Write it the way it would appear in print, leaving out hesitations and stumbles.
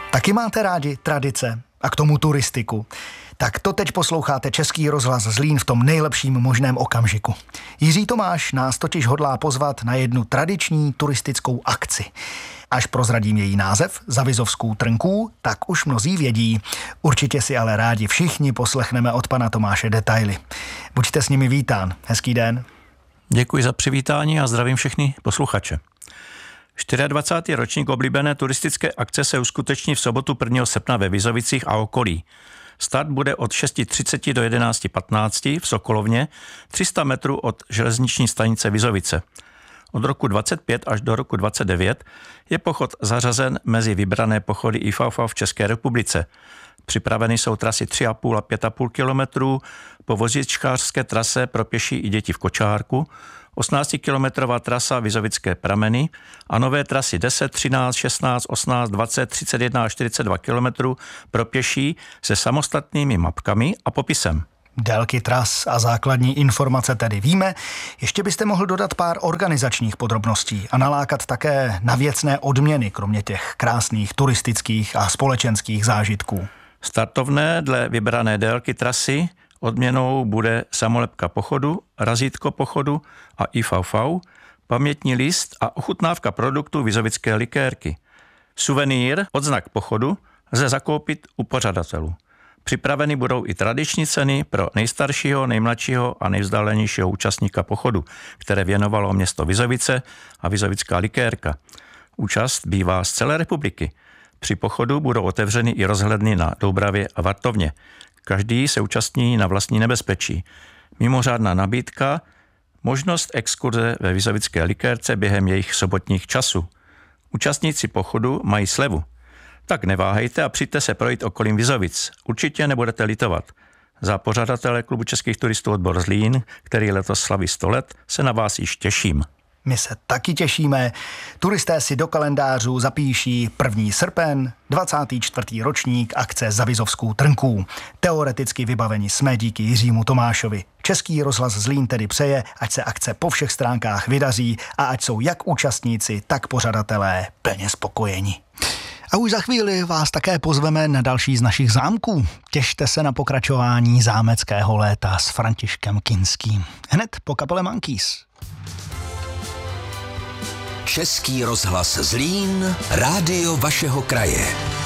Taky máte rádi tradice a k tomu turistiku? Tak to teď posloucháte Český rozhlas Zlín v tom nejlepším možném okamžiku. Jiří Tomáš nás totiž hodlá pozvat na jednu tradiční turistickou akci. Až prozradím její název, Zavizovskou trnků, tak už mnozí vědí. Určitě si ale rádi všichni poslechneme od pana Tomáše detaily. Buďte s nimi vítán. Hezký den. Děkuji za přivítání a zdravím všechny posluchače. 24. ročník oblíbené turistické akce se uskuteční v sobotu 1. srpna ve Vizovicích a okolí. Start bude od 6:30 do 11:15 v Sokolovně, 300 metrů od železniční stanice Vizovice. Od roku 25 až do roku 29 je pochod zařazen mezi vybrané pochody IVV v České republice. Připraveny jsou trasy 3,5 a 5,5 kilometrů po vozíčkářské trase pro pěší i děti v kočárku, 18-kilometrová trasa Vizovické prameny a nové trasy 10, 13, 16, 18, 20, 31 a 42 kilometrů pro pěší se samostatnými mapkami a popisem. Délky tras a základní informace tedy víme. Ještě byste mohl dodat pár organizačních podrobností a nalákat také na věcné odměny, kromě těch krásných turistických a společenských zážitků. Startovné dle vybrané délky trasy odměnou bude samolepka pochodu, razítko pochodu a IVV, pamětní list a ochutnávka produktu vizovické likérky. Suvenýr, odznak pochodu, lze zakoupit u pořadatelů. Připraveny budou i tradiční ceny pro nejstaršího, nejmladšího a nejvzdálenějšího účastníka pochodu, které věnovalo město Vizovice a vizovická likérka. Účast bývá z celé republiky. Při pochodu budou otevřeny i rozhledny na Doubravě a Vartovně. Každý se účastní na vlastní nebezpečí. Mimořádná nabídka, možnost exkurze ve vizovické likérce během jejich sobotních časů. Účastníci pochodu mají slevu. Tak neváhejte a přijďte se projít okolím Vizovic. Určitě nebudete litovat. Za pořadatele Klubu českých turistů odbor Zlín, který letos slaví 100 let, se na vás již těším. My se taky těšíme. Turisté si do kalendářů zapíší 1. srpen, 24. ročník akce Zavizovskou trnků. Teoreticky vybaveni jsme díky Jiřímu Tomášovi. Český rozhlas Zlín tedy přeje, ať se akce po všech stránkách vydaří a ať jsou jak účastníci, tak pořadatelé plně spokojeni. A už za chvíli vás také pozveme na další z našich zámků. Těšte se na pokračování zámeckého léta s Františkem Kinským. Hned po kapele Monkeys. Český rozhlas Zlín, rádio vašeho kraje.